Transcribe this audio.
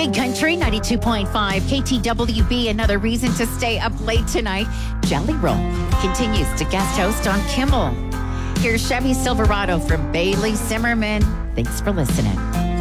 Big Country 92.5 KTWB. Another reason to stay up late tonight. Jelly Roll continues to guest host on Kimmel. Here's Chevy Silverado from Bailey Zimmerman. Thanks for listening.